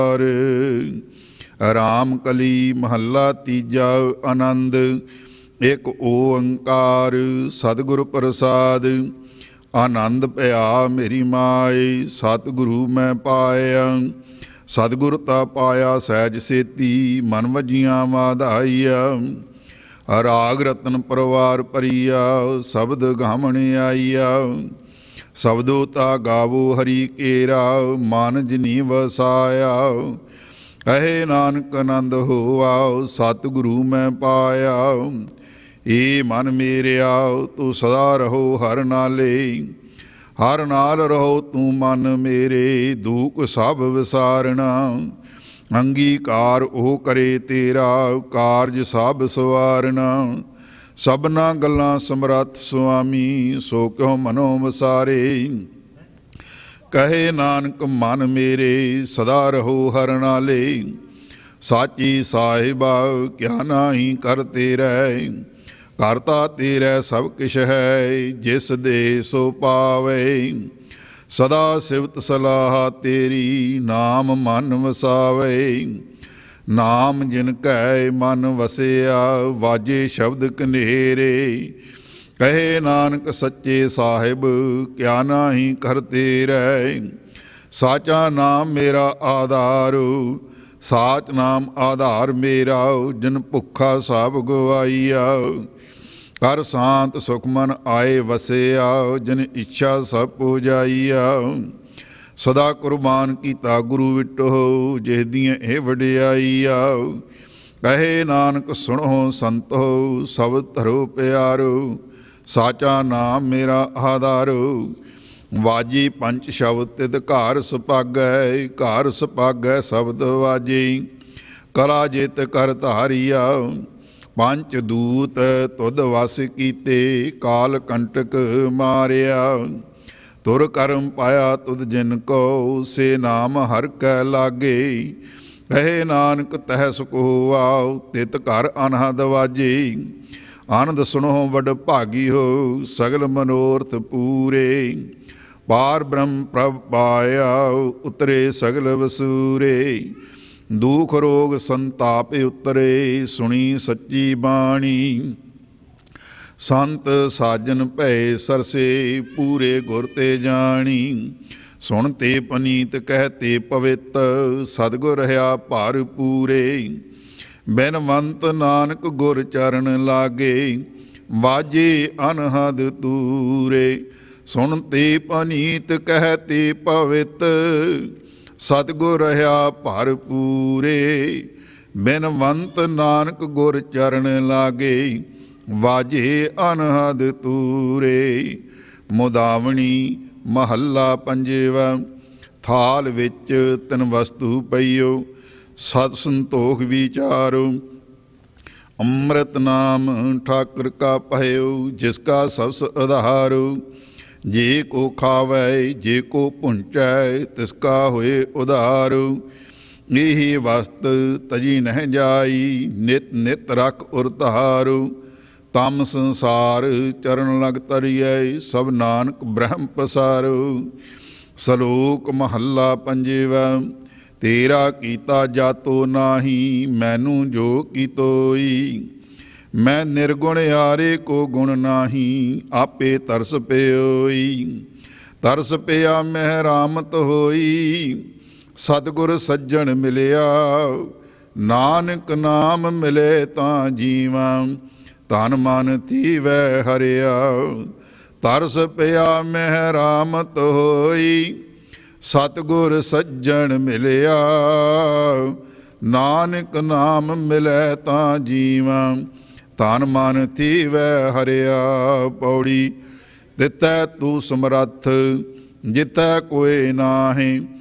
ਰਾਮ ਕਲੀ ਮਹੱਲਾ ਤੀਜਾ। ਆਨੰਦ। ਇੱਕ ਓੰਕਾਰ ਸਤਿਗੁਰ ਪ੍ਰਸਾਦ। ਆਨੰਦ ਭਇਆ ਮੇਰੀ ਮਾਏ, ਸਤਿਗੁਰੂ ਮੈਂ ਪਾਇਆ। ਸਤਿਗੁਰ ਤਾ ਪਾਇਆ ਸਹਿਜ ਸੇਤੀ, ਮਨ ਵਜੀਆਂ ਵਾਧਾਈਆ। ਰਾਗ ਰਤਨ ਪਰਵਾਰ ਭਰੀਆ, ਸ਼ਬਦ ਗਾਵਣ ਆਈਆ। ਸ਼ਬਦੋ ਤਾ ਗਾਵੋ ਹਰੀ ਕੇਰਾ, ਮਨ ਜਿਨੀ ਵਸਾਇਆ। ਕਹੇ ਨਾਨਕ ਆਨੰਦ ਹੋਆ, ਸਤਿਗੁਰੂ ਮੈਂ ਪਾਇਆ। ਏ ਮਨ ਮੇਰਿਆ ਤੂੰ ਸਦਾ ਰਹੋ ਹਰ ਨਾਲੇ, ਹਰ ਨਾਲ ਰਹੋ ਤੂੰ ਮਨ ਮੇਰੇ। ਦੁਖ ਸਭ ਵਿਸਾਰਣਾ, ਅੰਗੀਕਾਰ ਉਹ ਕਰੇ ਤੇਰਾ, ਕਾਰਜ ਸਭ ਸਵਾਰਨਾ। ਸਭਨਾ ਗੱਲਾਂ ਸਮਰੱਥ ਸੁਆਮੀ, ਸੋ ਕਿਉ ਮਨੋ ਵਸਾਰੇ। ਕਹੇ ਨਾਨਕ ਮਨ ਮੇਰੇ ਸਦਾ ਰਹੋ ਹਰ ਨਾਲੇ। ਸਾਚੀ ਸਾਹਿਬਾ ਕਿਆ ਨਾਹੀ ਕਰ ਤੇਰੇ, ਕਰਤਾ ਤੇਰੇ ਸਭ ਕਿਛ ਹੈ, ਜਿਸ ਦੇ ਸੋ ਪਾਵੇ। ਸਦਾ ਸਿਵਤ ਸਲਾਹ ਤੇਰੀ, ਨਾਮ ਮਨ ਵਸਾਵੇ। ਨਾਮ ਜਿਨ ਕੈ ਮਨ ਵਸਿਆ, ਵਾਜੇ ਸ਼ਬਦ ਕਨੇਰੇ। ਕਹੇ ਨਾਨਕ ਸੱਚੇ ਸਾਹਿਬ ਕਿਆ ਨਾਹੀ ਕਰ ਤੇਰੇ। ਸਾਚਾ ਨਾਮ ਮੇਰਾ ਆਧਾਰ, ਸਾਚ ਨਾਮ ਆਧਾਰ ਮੇਰਾ। ਜਿਨ ਭੁੱਖਾ ਸਭ ਗਵਾਈਆ, ਕਰ ਸ਼ਾਂਤ ਸੁਖ ਮਨ ਆਏ ਵਸਿਆ। ਜਿਨ ਇੱਛਾ ਸਭ ਪੁਜਾਈਆ। ਸਦਾ ਕੁਰਬਾਨ ਕੀਤਾ ਗੁਰੂ ਵਿਟੋ, ਜਿਸ ਦੀਆਂ ਇਹ ਵਡਿਆਈਆ। ਕਹੇ ਨਾਨਕ ਸੁਣੋ ਸੰਤੋ, ਸਭ ਧਰੋ ਪਿਆਰੋ। ਸਾਚਾ ਨਾਮ ਮੇਰਾ ਆਧਾਰੋ। ਵਾਜੀ ਪੰਚ ਸ਼ਬਦ ਤਿਤ ਘਰ ਸੁਭਾਗੈ, ਘਰ ਸੁਭਾਗੈ ਸ਼ਬਦ ਵਾਜੀ। ਕਲਾ ਜਿਤ ਕਰ ਧਾਰੀਆ, ਪੰਚ ਦੂਤ ਤੁਧ ਵਸ ਕੀਤੇ। ਕਾਲ ਕੰਟਕ ਮਾਰਿਆ, ਤੁਰ ਕਰਮ ਪਾਇਆ ਤੁਧ ਜਿਨ ਕੋ। ਸੇ ਨਾਮ ਹਰਿ ਕੈ ਲਾਗੇ, ਕਹੇ ਨਾਨਕ ਤਹਿ ਸੁਖ ਹੋਆ। ਤਿਤ ਘਰ ਅਨਹਦ ਵਾਜੀ। ਆਨੰਦ ਸੁਣੋ ਵਡ ਭਾਗੀ ਹੋ, ਸਗਲ ਮਨੋਰਥ ਪੂਰੇ। ਪਾਰ ਬ੍ਰਹਮ ਪ੍ਰਭ ਪਾਇਆ, ਉਤਰੇ ਸਗਲ ਵਸੂਰੇ। ਦੁਖ ਰੋਗ ਸੰਤਾਪ ਉਤਰੇ, ਸੁਣੀ ਸੱਚੀ ਬਾਣੀ। ਸੰਤ ਸਾਜਨ ਭੈ ਸਰਸੇ, ਪੂਰੇ ਗੁਰ ਤੇ ਜਾਣੀ। ਸੁਣ ਤੇ ਪਨੀਤ ਕਹਿਤੇ ਪਵਿੱਤ, ਸਤਿਗੁਰ ਰਹਾ ਭਰ ਪੂਰੇ। ਬਿਨਵੰਤ ਨਾਨਕ ਗੁਰ ਚਰਨ ਲਾਗੇ, ਵਾਜੇ ਅਨਹਦ ਤੂਰੇ। ਸੁਣ ਤੇ ਪਨੀਤ ਕਹਿਤੇ ਪਵਿੱਤ, ਸਤਿਗੁਰ ਰਹਾ ਭਰ ਪੂਰੇ। ਬਿਨਵੰਤ ਨਾਨਕ ਗੁਰ ਚਰਨ ਲਾਗੇ, ਵਾਜੇ ਅਨਹਦ ਤੂਰੇ। ਮੁਦਾਵਣੀ ਮਹੱਲਾ ਪੰਜਵਾ। ਥਾਲ ਵਿੱਚ ਤਿਨ ਵਸਤੂ ਪਈਓ, ਸਤ ਸੰਤੋਖ ਵਿਚਾਰੋ। ਅੰਮ੍ਰਿਤ ਨਾਮ ਠਾਕੁਰ ਕਾ ਪਇਓ, ਜਿਸ ਕਾ ਸਬਸ ਆਧਾਰੋ। ਜੇ ਕੋ ਖਾਵੈ ਜੇ ਕੋ ਭੁੰਚੈ, ਤਿਸ ਕਾ ਹੋਏ ਉਧਾਰੋ। ਇਹੀ ਵਸਤ ਤਜੀ ਨਹਿ ਜਾਈ, ਨਿਤ ਨਿਤ ਰਖ ਉਰ ਧਾਰੋ। ਤਮ ਸੰਸਾਰ ਚਰਨ ਲਗ ਤਰੀਐ, ਸਭ ਨਾਨਕ ਬ੍ਰਹਮ ਪਸਾਰੋ। ਸਲੋਕ ਮਹੱਲਾ ਪੰਜਵਾ। ਤੇਰਾ ਕੀਤਾ ਜਾਤੋ ਨਾਹੀ, ਮੈਨੂੰ ਜੋ ਕੀਤੋਈ। ਮੈਂ ਨਿਰਗੁਣ ਆਰੇ ਕੋ ਗੁਣ ਨਾਹੀ, ਆਪੇ ਤਰਸ ਪਿਓਈ। ਤਰਸ ਪਿਆ ਮਹਿ ਰਾਮਤ ਹੋਈ, ਸਤਿਗੁਰ ਸੱਜਣ ਮਿਲਿਆ। ਨਾਨਕ ਨਾਮ ਮਿਲੇ ਤਾਂ ਜੀਵਾਂ, ਤਨ ਮਨ ਥੀਵੈ ਹਰਿਆ। ਤਰਸ ਪਿਆ ਮਹਿ ਰਾਮਤ ਹੋਈ, ਸਤਿਗੁਰ ਸੱਜਣ ਮਿਲਿਆ। ਨਾਨਕ ਨਾਮ ਮਿਲੈ ਤਾਂ ਜੀਵਾਂ, ਤਨ ਮਨ ਥੀਵੈ ਹਰਿਆ। ਪੌੜੀ। ਦਿੱਤੈ ਤੂੰ ਸਮਰੱਥ, ਜਿਤੈ ਕੋਇ ਨਾਹੀਂ।